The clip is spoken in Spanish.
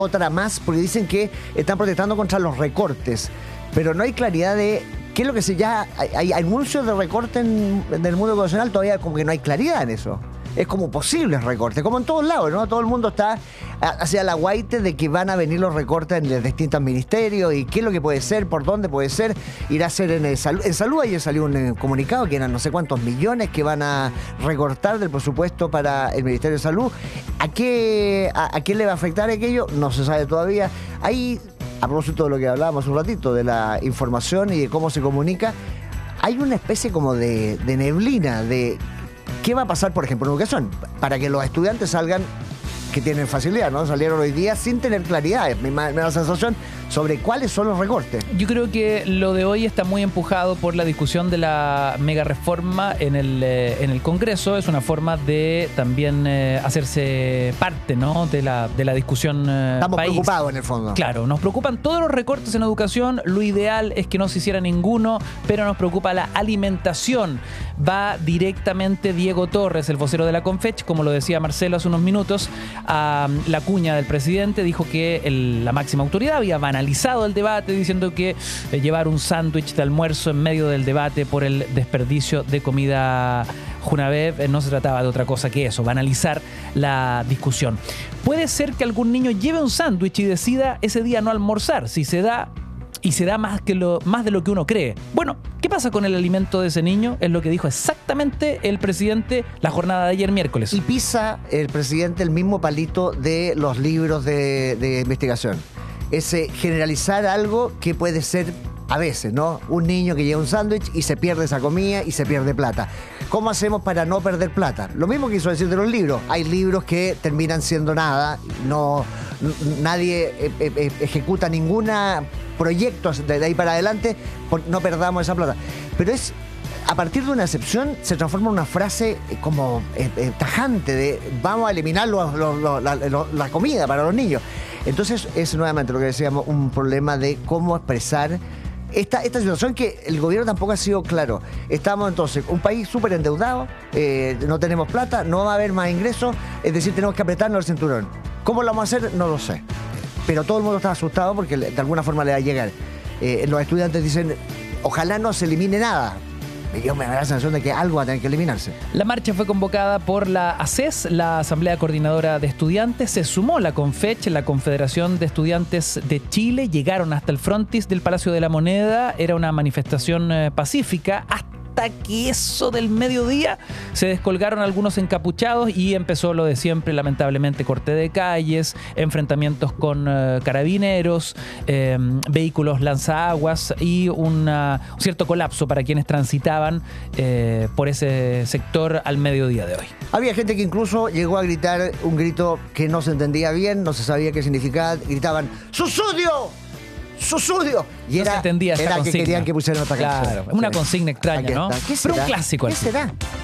otra más, porque dicen que están protestando contra los recortes, pero no hay claridad de qué es lo que hay anuncios de recorte en el mundo educacional, todavía como que no hay claridad en eso. Es como posibles recortes, como en todos lados, ¿no? Todo el mundo está hacia la guaite de que van a venir los recortes en los distintos ministerios y qué es lo que puede ser, por dónde puede ser, irá a ser en salud. En salud ayer salió un comunicado que eran no sé cuántos millones que van a recortar del presupuesto para el Ministerio de Salud. ¿A quién le va a afectar aquello? No se sabe todavía. Ahí, a propósito de lo que hablábamos un ratito, de la información y de cómo se comunica, hay una especie como de neblina de qué va a pasar, por ejemplo, en educación, para que los estudiantes salgan, que tienen facilidad, ¿no? Salieron hoy día sin tener claridad, me da la sensación sobre cuáles son los recortes. Yo creo que lo de hoy está muy empujado por la discusión de la mega reforma en el Congreso. Es una forma de también hacerse parte, ¿no?, de la discusión Estamos país. preocupados en el fondo. Claro, nos preocupan todos los recortes en educación. Lo ideal es que no se hiciera ninguno, pero nos preocupa la alimentación. Va directamente Diego Torres, el vocero de la Confech, como lo decía Marcelo hace unos minutos, a la cuña del presidente. Dijo que la máxima autoridad había banalizado el debate, diciendo que llevar un sándwich de almuerzo en medio del debate por el desperdicio de comida Junabev no se trataba de otra cosa que eso, banalizar la discusión. Puede ser que algún niño lleve un sándwich y decida ese día no almorzar, si se da y se da más de lo que uno cree. Bueno, ¿qué pasa con el alimento de ese niño? Es lo que dijo exactamente el presidente la jornada de ayer miércoles. Y pisa el presidente el mismo palito de los libros de investigación. Ese generalizar algo que puede ser a veces, ¿no? Un niño que lleva un sándwich y se pierde esa comida y se pierde plata. ¿Cómo hacemos para no perder plata? Lo mismo quiso decir de los libros. Hay libros que terminan siendo nada, nadie ejecuta ninguna proyecto de ahí para adelante, no perdamos esa plata. Pero es, a partir de una excepción, se transforma en una frase como tajante de vamos a eliminar la comida para los niños. Entonces es nuevamente lo que decíamos, un problema de cómo expresar esta situación, que el gobierno tampoco ha sido claro. Estamos entonces un país súper endeudado, no tenemos plata, no va a haber más ingresos, es decir, tenemos que apretarnos el cinturón. ¿Cómo lo vamos a hacer? No lo sé. Pero todo el mundo está asustado porque de alguna forma le va a llegar. Los estudiantes dicen, ojalá no se elimine nada. Yo me da la sensación de que algo va a tener que eliminarse. La marcha fue convocada por la ACES, la Asamblea Coordinadora de Estudiantes. Se sumó la Confech, la Confederación de Estudiantes de Chile. Llegaron hasta el frontis del Palacio de la Moneda. Era una manifestación pacífica. Hasta que eso del mediodía se descolgaron algunos encapuchados y empezó lo de siempre, lamentablemente, corte de calles, enfrentamientos con carabineros, vehículos lanzaguas y un cierto colapso para quienes transitaban por ese sector al mediodía de hoy. Había gente que incluso llegó a gritar un grito que no se entendía bien, no se sabía qué significaba. Gritaban ¡Susudio! ¡Susudio! Y no era, se entendía esta era que consigna. Querían que pusieran otra canción. Claro, una consigna extraña, ¿no? ¿Qué será? Pero un clásico. ¿Qué será?